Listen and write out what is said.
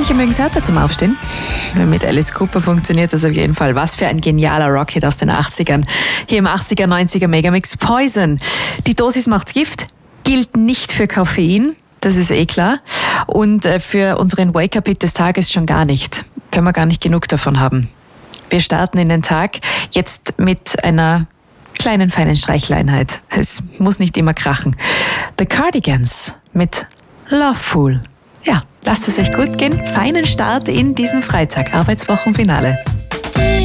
Manche mögen es härter zum Aufstehen. Mit Alice Cooper funktioniert das auf jeden Fall. Was für ein genialer Rockhit aus den 80ern. Hier im 80er, 90er Megamix Poison. Die Dosis macht's Gift, gilt nicht für Koffein. Das ist eh klar. Und für unseren Wake-up-Hit des Tages schon gar nicht. Können wir gar nicht genug davon haben. Wir starten in den Tag jetzt mit einer kleinen, feinen Streicheleinheit. Es muss nicht immer krachen. The Cardigans mit Loveful. Ja, lasst es euch gut gehen. Feinen Start in diesem Freitag, Arbeitswochenfinale.